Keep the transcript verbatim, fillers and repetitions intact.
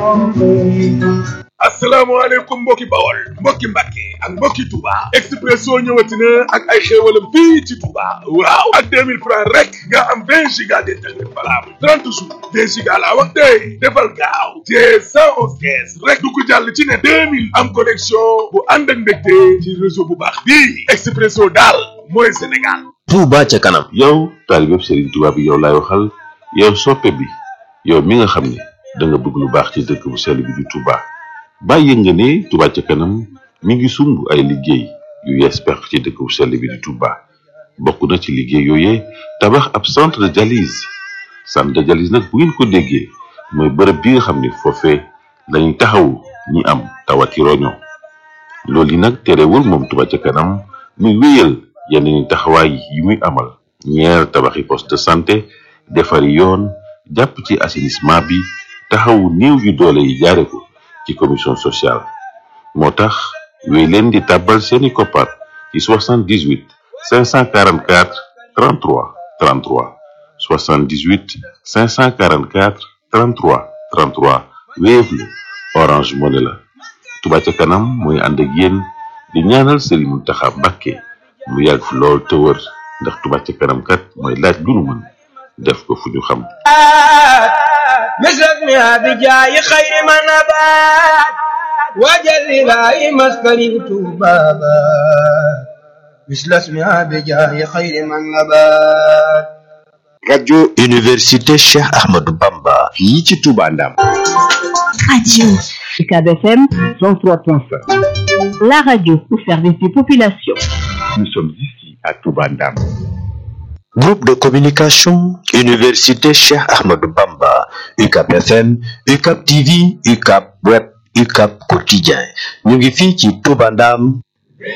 asalaamaaleykum mbokki Bawol mbokki Mbàkke ak mbokki Touba Expresso ñëwati na ak ay xéewalam fii ci Touba waaw ak deux mille francs rek nga am vingt giga d'internet valable trente jours vingt giga laa wax tey defal gaaw te cent onze caisse rek du ko jàll ci ne deux mille am connexion bu ànd ak mbégte ci réseau bu baax bii Expresso daal mooy Sénégal. Touba ca kanam. yow taalibe Serigne Touba bi yow laay waxal yow soppe bi yow mi nga xam ne da nga bëgg lu baax ci dëkk bu sell bi di Touba. bàyyi nga ne Touba ca kanam mi ngi sumb ay liggéey yu yees pex ci dëkk bu sell bi di Touba bokk na ci liggéey yooyee tabax ab centre de dialyse centre de dialyse nag bu ngeen ko déggee mooy bërëb bi nga xam ne foofee lañuy taxawu ñi am tawati roño loolu yi nag terewul moom Touba ca kanam muy wéyal yeneen taxawaay yi muy amal ñeer tabaxi poste de santé defari yoon jàpp ci assainissement bi taxawu néew yu doole yi jaare ko ci commission sociale moo tax wéy leen di tàbbal seeni koppar ci soixante-dix-huit cinq cent quarante-quatre trente-trois trente-trois soixante-dix-huit cinq cent quarante-quatre trente-trois trente-trois Wave la Orange Money la Touba ca kanam mooy ànd ak yéen di ñaanal Serigne Mountakha Mbacké mu yàgg fi lool te wër ndax Touba ca kanam kat mooy laaj lu nu mën def ko fu ñu xam. مثلنا بجاي خير ما نبات وجل لا مسكن بابا مثل اسمها بجاي خير ما نبات radio université Cheikh Ahmadou Bamba fii ci Touba Ndam. Radio U C A B F M cent trois point cinq. La radio au service des populations. Nous sommes ici à Touba Ndam. Groupe de communication Université Cheikh Ahmadou Bamba, U C A B F M, U C A B T V, U C A B Web, U C A B Quotidien. ñu ngi fii ci Touba Ndam